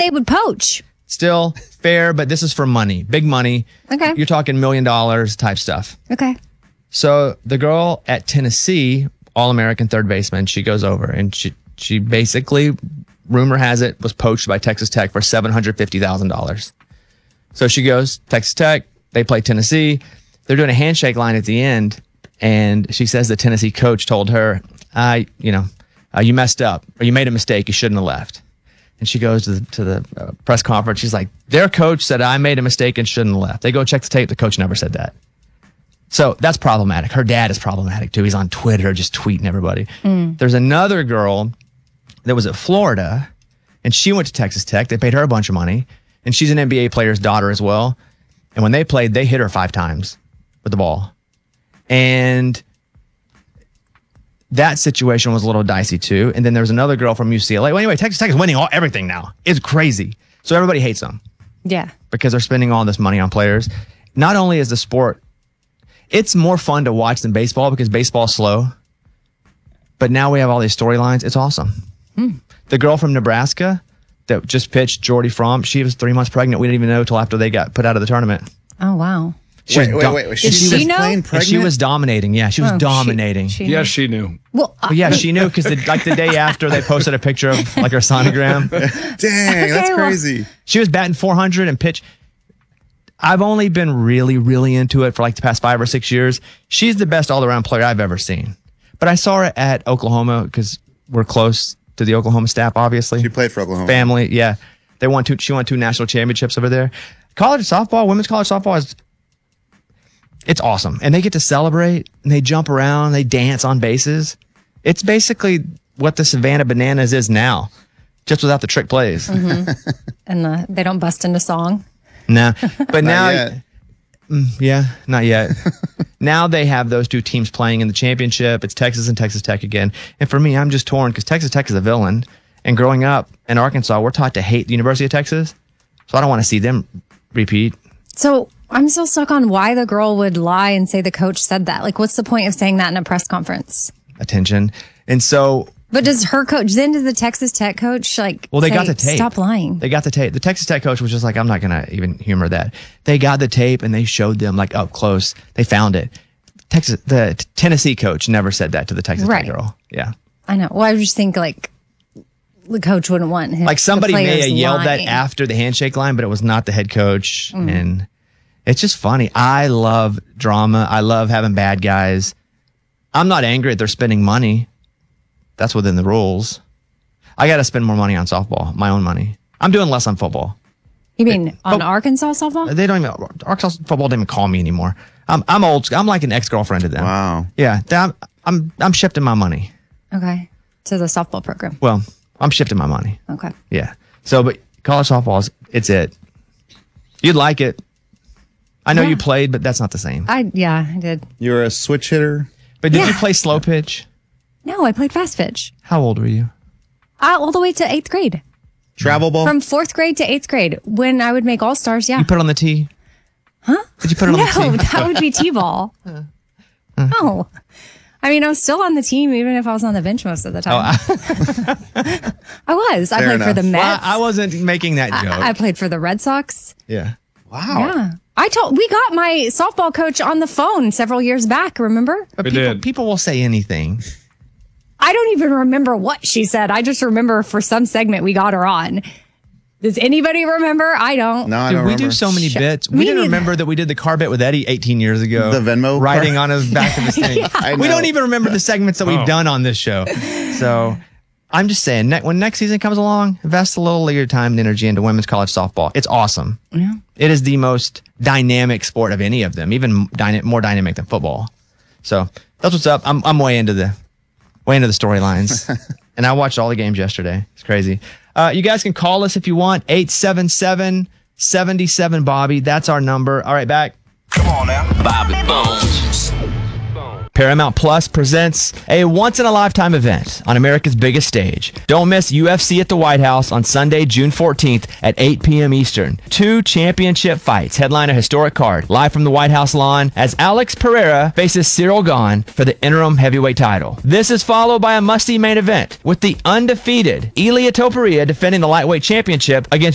NBA would poach. Still fair, but this is for money. Big money. Okay. You're talking $1 million type stuff. Okay. So the girl at Tennessee, All-American third baseman, she goes over and she basically, rumor has it, was poached by Texas Tech for $750,000. So she goes, Texas Tech, they play Tennessee. They're doing a handshake line at the end. And she says the Tennessee coach told her, you messed up or you made a mistake. You shouldn't have left. And she goes to the press conference. She's like, their coach said I made a mistake and shouldn't have left. They go check the tape. The coach never said that. So that's problematic. Her dad is problematic too. He's on Twitter just tweeting everybody. There's another girl that was at Florida and she went to Texas Tech. They paid her a bunch of money and she's an NBA player's daughter as well. And when they played, they hit her 5 times with the ball. And that situation was a little dicey too. And then there was another girl from UCLA. Well, anyway, Texas Tech is winning everything now. It's crazy. So everybody hates them. Yeah. Because they're spending all this money on players. Not only is the sport, it's more fun to watch than baseball because baseball's slow. But now we have all these storylines. It's awesome. The girl from Nebraska that just pitched, Jordy Fromm, she was 3 months pregnant. We didn't even know till after they got put out of the tournament. Oh, wow. Wait. Was she playing pregnant? She was dominating. Yeah, she was dominating. Yeah, she knew. Well, yeah, she knew because the day after they posted a picture of like her sonogram. Dang, that's crazy. She was batting 400 and pitch. I've only been really, really into it for like the past 5 or 6 years. She's the best all-around player I've ever seen. But I saw her at Oklahoma because we're close to the Oklahoma staff, obviously. She played for Oklahoma. Family, yeah. She won 2 national championships over there. College softball, women's college softball it's awesome. And they get to celebrate and they jump around, they dance on bases. It's basically what the Savannah Bananas is now, just without the trick plays. And they don't bust into song. No, but now, yet. not yet. Now they have those 2 teams playing in the championship. It's Texas and Texas Tech again. And for me, I'm just torn because Texas Tech is a villain. And growing up in Arkansas, we're taught to hate the University of Texas. So I don't want to see them repeat. So I'm still stuck on why the girl would lie and say the coach said that. Like, what's the point of saying that in a press conference? Attention. And so... But does the Texas Tech coach got the tape. Stop lying. They got the tape. The Texas Tech coach was just like, I'm not going to even humor that. They got the tape and they showed them like up close. They found it. The Tennessee coach never said that to the Texas Tech girl. Yeah. I know. Well, I just think like the coach wouldn't want him. Like somebody may have yelled lying. that after the handshake line, but it was not the head coach. And it's just funny. I love drama. I love having bad guys. I'm not angry at they're spending money. That's within the rules. I got to spend more money on softball, my own money. I'm doing less on football. You mean on Arkansas softball? They don't even, Arkansas football don't even call me anymore. I'm old. I'm like an ex-girlfriend to them. Wow. Yeah. I'm shifting my money. Okay. To the softball program. Well, I'm shifting my money. Okay. Yeah. So, but college softball it's it. You'd like it. I know you played, but that's not the same. I did. You were a switch hitter? But did you play slow pitch? No, I played fast pitch. How old were you? All the way to 8th grade. Travel ball? From 4th grade to 8th grade. When I would make All-Stars, yeah. You put it on the tee? Huh? Did you put it on the tee? No, that would be T-ball. No. I mean, I was still on the team, even if I was on the bench most of the time. I was. I played for the Mets. Well, I wasn't making that joke. I played for the Red Sox. Yeah. Wow. Yeah. We got my softball coach on the phone several years back, remember? But people will say anything. I don't even remember what she said. I just remember for some segment we got her on. Does anybody remember? I don't. No, I don't remember. We do so many bits. We didn't remember that we did the car bit with Eddie 18 years ago. The Venmo riding car? on his back of his thing. We don't even remember the segments that we've done on this show. So I'm just saying, when next season comes along, invest a little of your time and energy into women's college softball. It's awesome. Yeah. It is the most dynamic sport of any of them, even more dynamic than football. So that's what's up. I'm way into the storylines. And I watched all the games yesterday. It's crazy. You guys can call us if you want. 877-77-Bobby. That's our number. All right, back. Come on now. Bobby Bones. Paramount Plus presents a once-in-a-lifetime event on America's biggest stage. Don't miss UFC at the White House on Sunday, June 14th at 8 p.m. Eastern. 2 championship fights headline a historic card live from the White House lawn as Alex Pereira faces Cyril Gane for the interim heavyweight title. This is followed by a must-see main event with the undefeated Ilia Topuria defending the lightweight championship against